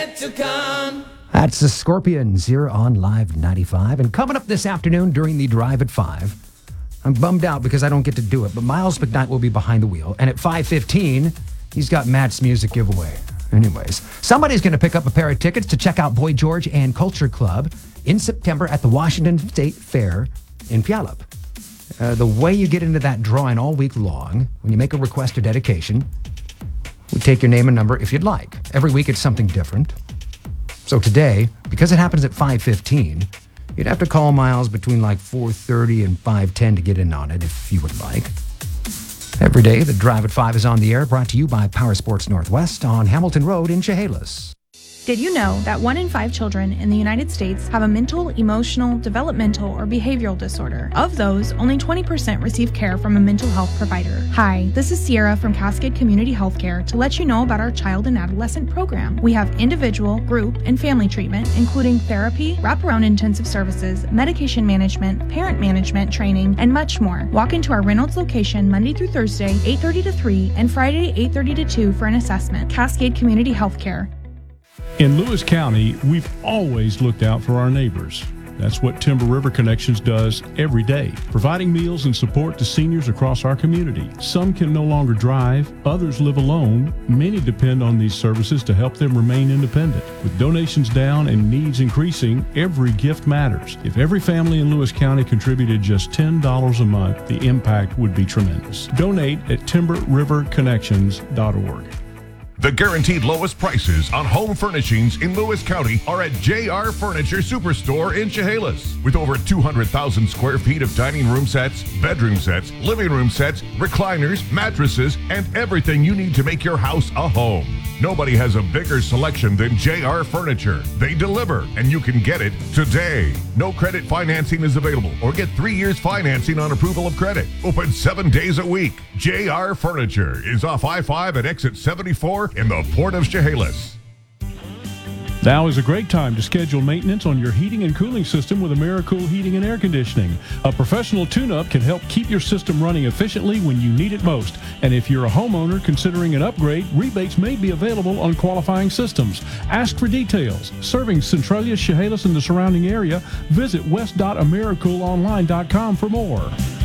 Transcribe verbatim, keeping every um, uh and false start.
To come. That's the Scorpions here on Live ninety-five. And coming up this afternoon during the Drive at five, I'm bummed out because I don't get to do it, but Miles McKnight will be behind the wheel. And at five fifteen, he's got Matt's music giveaway. Anyways, somebody's going to pick up a pair of tickets to check out Boy George and Culture Club in September at the Washington State Fair in Puyallup. Uh, the way you get into that drawing all week long, when you make a request or dedication, we take your name and number if you'd like. Every week it's something different. So today, because it happens at five fifteen, you'd have to call Miles between like four thirty and five ten to get in on it if you would like. Every day, the Drive at five is on the air, brought to you by Power Sports Northwest on Hamilton Road in Chehalis. Did you know that one in five children in the United States have a mental, emotional, developmental, or behavioral disorder? Of those, only twenty percent receive care from a mental health provider. Hi, this is Sierra from Cascade Community Healthcare to let you know about our child and adolescent program. We have individual, group, and family treatment, including therapy, wraparound intensive services, medication management, parent management training, and much more. Walk into our Reynolds location Monday through Thursday, eight thirty to three, and Friday, eight thirty to two for an assessment. Cascade Community Healthcare. In Lewis County, we've always looked out for our neighbors. That's what Timber River Connections does every day, providing meals and support to seniors across our community. Some can no longer drive, others live alone. Many depend on these services to help them remain independent. With donations down and needs increasing, every gift matters. If every family in Lewis County contributed just ten dollars a month, the impact would be tremendous. Donate at timber river connections dot org. The guaranteed lowest prices on home furnishings in Lewis County are at J R Furniture Superstore in Chehalis. With over two hundred thousand square feet of dining room sets, bedroom sets, living room sets, recliners, mattresses, and everything you need to make your house a home. Nobody has a bigger selection than J R Furniture. They deliver, and you can get it today. No credit financing is available, or get three years financing on approval of credit. Open seven days a week. J R Furniture is off I five at exit seventy-four in the Port of Chehalis. Now is a great time to schedule maintenance on your heating and cooling system with AmeriCool Heating and Air Conditioning. A professional tune-up can help keep your system running efficiently when you need it most. And if you're a homeowner considering an upgrade, rebates may be available on qualifying systems. Ask for details. Serving Centralia, Chehalis, and the surrounding area, visit west dot americool online dot com for more.